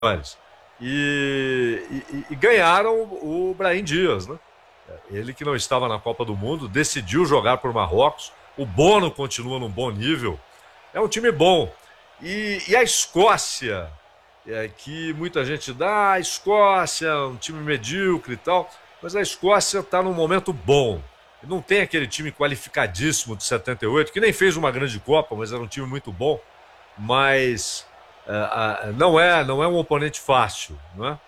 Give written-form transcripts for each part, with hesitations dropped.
E ganharam o Brahim Dias, né? Ele que não estava na Copa do Mundo, decidiu jogar por Marrocos. O Bono continua num bom nível. É um time bom. E a Escócia, que muita gente dá, a Escócia é um time medíocre e tal, mas a Escócia está num momento bom. Não tem aquele time qualificadíssimo de 78, que nem fez uma grande Copa, mas era um time muito bom. Mas não é um oponente fácil, não é?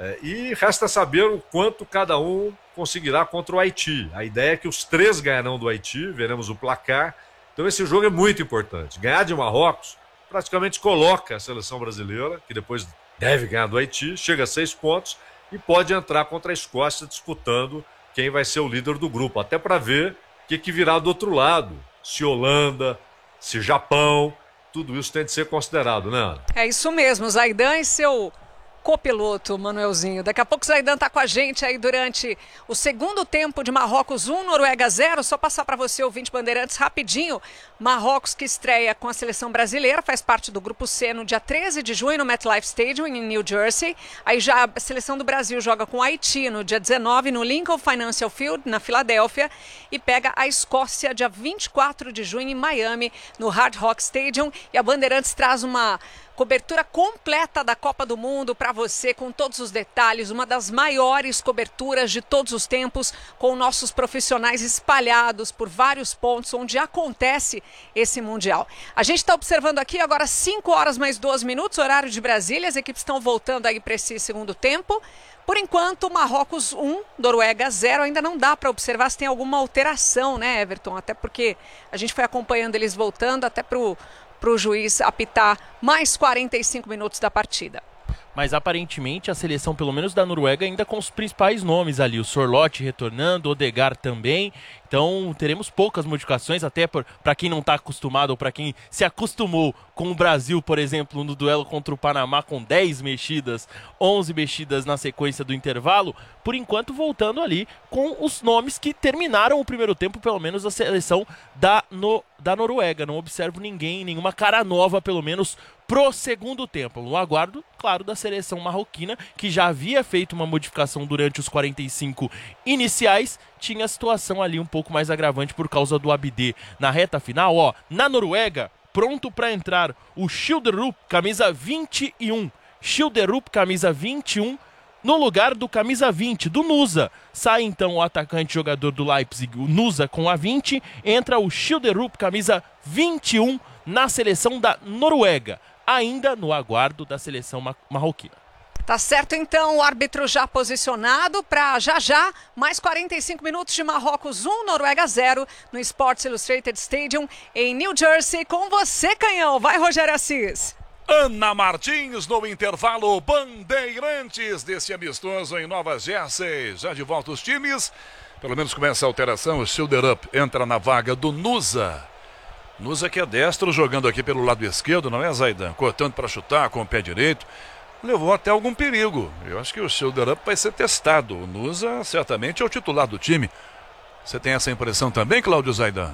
E resta saber o quanto cada um conseguirá contra o Haiti. A ideia é que os 3 ganharão do Haiti, veremos o placar. Então esse jogo é muito importante. Ganhar de Marrocos praticamente coloca a seleção brasileira, que depois deve ganhar do Haiti, chega a 6 pontos e pode entrar contra a Escócia disputando quem vai ser o líder do grupo. Até para ver o que virá do outro lado. Se Holanda, se Japão, tudo isso tem de ser considerado, né, Ana? É isso mesmo, Zaidan e seu copiloto, Manuelzinho. Daqui a pouco o Zaidan está com a gente aí durante o segundo tempo de Marrocos 1, Noruega 0. Só passar para você, ouvinte Bandeirantes, rapidinho. Marrocos que estreia com a seleção brasileira, faz parte do Grupo C no dia 13 de junho no MetLife Stadium, em New Jersey. Aí já a seleção do Brasil joga com o Haiti no dia 19 no Lincoln Financial Field, na Filadélfia. E pega a Escócia dia 24 de junho em Miami, no Hard Rock Stadium. E a Bandeirantes traz uma cobertura completa da Copa do Mundo para você, com todos os detalhes, uma das maiores coberturas de todos os tempos, com nossos profissionais espalhados por vários pontos onde acontece esse Mundial. A gente está observando aqui agora 5 horas mais 12 minutos, horário de Brasília, as equipes estão voltando aí para esse segundo tempo. Por enquanto, Marrocos 1, Noruega 0, ainda não dá para observar se tem alguma alteração, né, Everton? Até porque a gente foi acompanhando eles voltando até para o juiz apitar mais 45 minutos da partida. Mas aparentemente a seleção, pelo menos da Noruega, ainda com os principais nomes ali. O Sorloth retornando, o Odegaard também. Então teremos poucas modificações, até para quem não está acostumado ou para quem se acostumou com o Brasil, por exemplo, no duelo contra o Panamá com 10 mexidas, 11 mexidas na sequência do intervalo. Por enquanto voltando ali com os nomes que terminaram o primeiro tempo, pelo menos a seleção da Noruega. Não observo ninguém, nenhuma cara nova, pelo menos pro segundo tempo. No aguardo, claro, da seleção marroquina, que já havia feito uma modificação durante os 45 iniciais, tinha a situação ali um pouco mais agravante por causa do Abdé. Na reta final, ó, na Noruega, pronto para entrar o Schilderup, camisa 21. Schilderup, camisa 21, no lugar do camisa 20, do Nusa. Sai então o atacante jogador do Leipzig, o Nusa, com a 20. Entra o Schilderup, camisa 21, na seleção da Noruega, ainda no aguardo da seleção marroquina. Tá certo então, o árbitro já posicionado para já, mais 45 minutos de Marrocos 1, Noruega 0, no Sports Illustrated Stadium, em New Jersey. Com você, Canhão. Vai, Rogério Assis. Ana Martins no intervalo, Bandeirantes desse amistoso em Nova Jersey. Já de volta os times, pelo menos começa a alteração, o Schilderup entra na vaga do Nusa. Nusa que é destro, jogando aqui pelo lado esquerdo, não é, Zaidan? Cortando para chutar com o pé direito. Levou até algum perigo. Eu acho que o Schilderup vai ser testado. O Nusa certamente é o titular do time. Você tem essa impressão também, Cláudio Zaidan?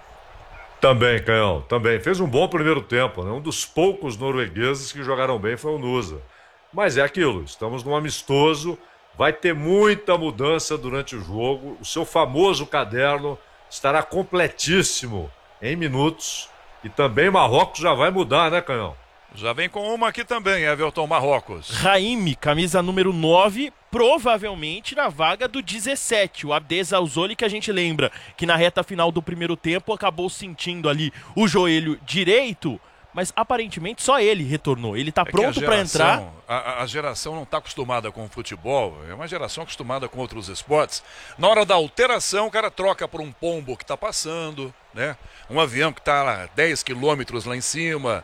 Também, Canhão, também. Fez um bom primeiro tempo, né? Um dos poucos noruegueses que jogaram bem foi o Nusa. Mas é aquilo, estamos num amistoso, vai ter muita mudança durante o jogo. O seu famoso caderno estará completíssimo em minutos. E também Marrocos já vai mudar, né, Canhão? Já vem com uma aqui também, Everton, Marrocos. Raimi, camisa número 9, provavelmente na vaga do 17, o Abdé Zawzoli, que a gente lembra que na reta final do primeiro tempo acabou sentindo ali o joelho direito, mas aparentemente só ele retornou. Ele está pronto para entrar. A geração não está acostumada com o futebol, é uma geração acostumada com outros esportes. Na hora da alteração, o cara troca por um pombo que está passando, né? Um avião que está a 10 quilômetros lá em cima.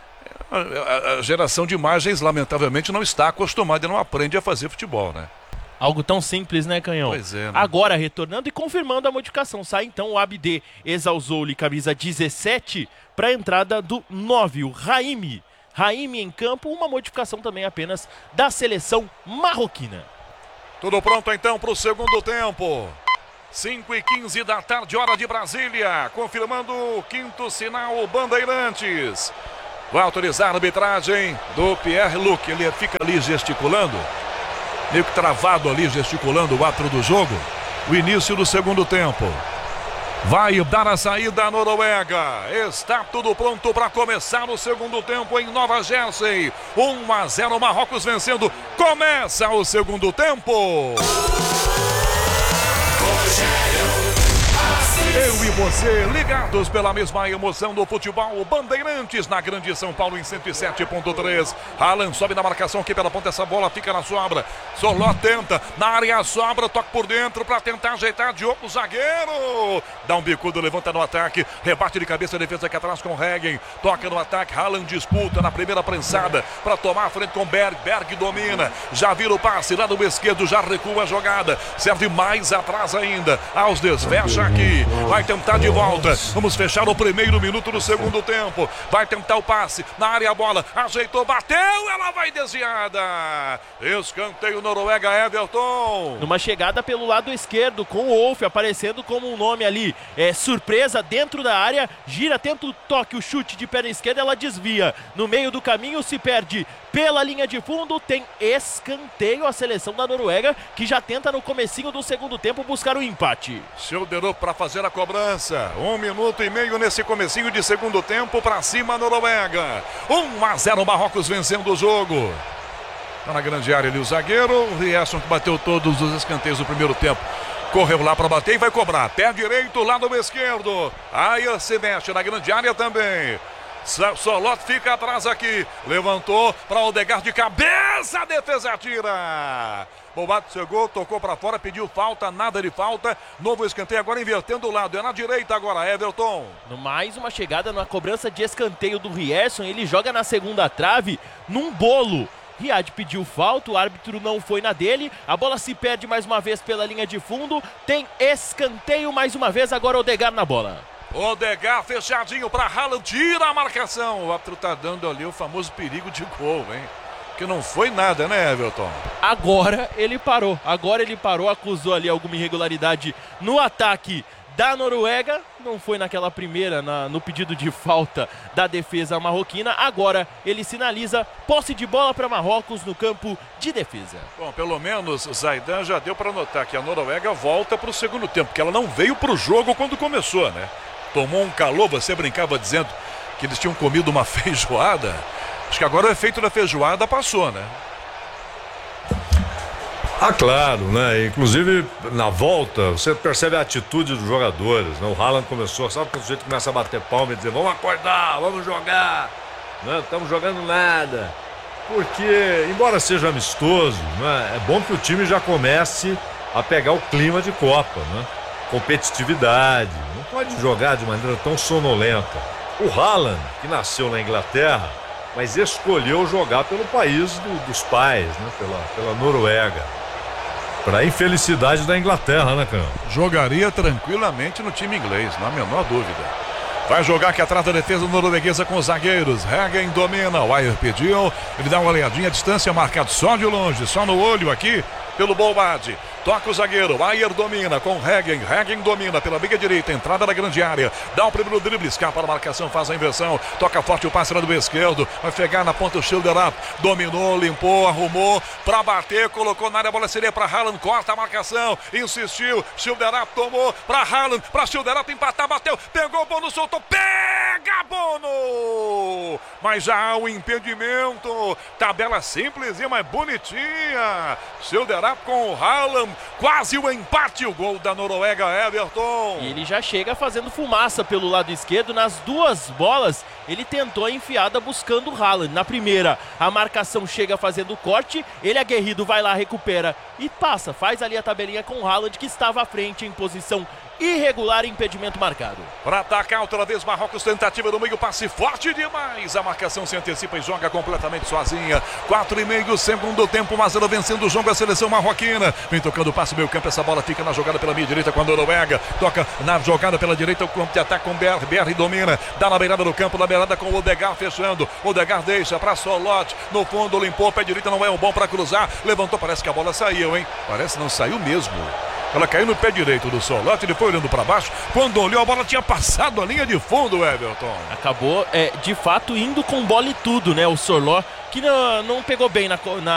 A geração de imagens, lamentavelmente, não está acostumada e não aprende a fazer futebol, né? Algo tão simples, né, Canhão? Pois é, né? Agora, retornando e confirmando a modificação, sai então o Abdé Zawzoli, camisa 17, para a entrada do 9, o Raimi. Raimi em campo, uma modificação também apenas da seleção marroquina. Tudo pronto então para o segundo tempo. 5h15 da tarde, hora de Brasília. Confirmando o quinto sinal, Bandeirantes. Vai autorizar a arbitragem do Pierre-Luc. Ele fica ali gesticulando, meio que travado ali, gesticulando o árbitro do jogo. O início do segundo tempo. Vai dar a saída a Noruega. Está tudo pronto para começar o segundo tempo em Nova Jersey. 1-0, Marrocos vencendo. Começa o segundo tempo. Eu e você, ligados pela mesma emoção do futebol. Bandeirantes na Grande São Paulo em 107.3. Haaland sobe na marcação aqui pela ponta. Essa bola fica na sobra. Soló tenta, na área sobra, toca por dentro para tentar ajeitar. Diogo, zagueiro. Dá um bicudo, levanta no ataque. Rebate de cabeça, defesa aqui atrás com Heggen. Toca no ataque, Haaland disputa na primeira prensada para tomar a frente com Berg. Berg domina, já vira o passe lá do esquerdo, já recua a jogada. Serve mais atrás ainda. Alsdes fecha aqui. Vai tentar de volta. Vamos fechar o primeiro minuto do segundo tempo. Vai tentar o passe. Na área a bola. Ajeitou, bateu. Ela vai desviada. Escanteio Noruega, Everton. Numa chegada pelo lado esquerdo com o Wolf aparecendo como um nome ali. Surpresa dentro da área. Gira, tenta o toque, o chute de perna esquerda. Ela desvia. No meio do caminho se perde pela linha de fundo. Tem escanteio a seleção da Noruega, que já tenta no comecinho do segundo tempo buscar o empate. Schilderup para fazer a cobrança. 1 minuto e meio nesse comecinho de segundo tempo. Para cima a Noruega. 1-0, Marrocos vencendo o jogo. Está na grande área ali o zagueiro. O Rierson, que bateu todos os escanteios do primeiro tempo, correu lá para bater e vai cobrar. Pé direito, lado esquerdo. Aí se mexe na grande área também. Solot fica atrás aqui. Levantou para Odegaard de cabeça. A defesa tira. Bobato chegou, tocou para fora, pediu falta, nada de falta. Novo escanteio agora invertendo o lado. É na direita agora, Everton. Mais uma chegada na cobrança de escanteio do Rierson. Ele joga na segunda trave num bolo. Riad pediu falta, o árbitro não foi na dele. A bola se perde mais uma vez pela linha de fundo. Tem escanteio mais uma vez, agora Odegaard na bola. Odegaard fechadinho para Haaland, tira a marcação. O árbitro tá dando ali o famoso perigo de gol, hein? Que não foi nada, né, Everton? Agora ele parou, acusou ali alguma irregularidade no ataque da Noruega. Não foi naquela primeira, no pedido de falta da defesa marroquina. Agora ele sinaliza posse de bola para Marrocos no campo de defesa. Bom, pelo menos Zaidan já deu para notar que a Noruega volta para o segundo tempo, porque ela não veio para o jogo quando começou, né? Tomou um calor, você brincava dizendo que eles tinham comido uma feijoada. Acho que agora o efeito da feijoada passou, né? Ah, claro, né? Inclusive, na volta, você percebe a atitude dos jogadores, né? O Haaland começou, sabe quando o sujeito começa a bater palma e dizer, vamos acordar, vamos jogar, não estamos jogando nada. Porque, embora seja amistoso, né? É bom que o time já comece a pegar o clima de Copa, né? Competitividade, não pode jogar de maneira tão sonolenta. O Haaland, que nasceu na Inglaterra, mas escolheu jogar pelo país dos pais, né? Pela Noruega. Para a infelicidade da Inglaterra, né, cara? Jogaria tranquilamente no time inglês, não há a menor dúvida. Vai jogar aqui atrás da defesa norueguesa com os zagueiros. Heggen domina, o Ayer pediu, ele dá uma olhadinha, a distância marcado só de longe, só no olho aqui pelo Boubad. Toca o zagueiro, Ayer domina com Heggen. Heggen domina pela meia direita, entrada da grande área. Dá o primeiro drible, escapa da marcação, faz a inversão. Toca forte o passe lá do esquerdo. Vai pegar na ponta o Schilderup. Dominou, limpou, arrumou para bater, colocou na área, a bola seria para Haaland. Corta a marcação, insistiu. Schilderup tomou para Haaland, para Schilderup empatar, bateu, pegou o Bono, soltou. Pega Bono! Mas já há um impedimento. Tabela simples, mas bonitinha. Schilderup com o Haaland. Quase o empate, o gol da Noruega, Everton. E ele já chega fazendo fumaça pelo lado esquerdo. Nas duas bolas, ele tentou a enfiada buscando o Haaland. Na primeira, a marcação chega fazendo o corte. Ele, aguerrido, vai lá, recupera e passa. Faz ali a tabelinha com o Haaland, que estava à frente em posição irregular, impedimento marcado. Para atacar outra vez Marrocos, tentativa do meio, passe forte demais. A marcação se antecipa e joga completamente sozinha. 4,5 segundo tempo, Mazela vencendo o jogo, a seleção marroquina. Vem tocando o passe meio campo, essa bola fica na jogada pela meia direita com a Noruega. Toca na jogada pela direita, o campo de ataque com Berg. Berg domina, dá na beirada do campo, na beirada com o Odegaard fechando. Odegaard deixa para Solot, no fundo limpou, pé direita não é um bom para cruzar. Levantou, parece que a bola saiu, hein? Parece não saiu mesmo. Ela caiu no pé direito do Sorlotti, ele foi olhando para baixo. Quando olhou, a bola tinha passado a linha de fundo, Everton. Acabou, de fato, indo com bola e tudo, né? O Sorló, que não pegou bem na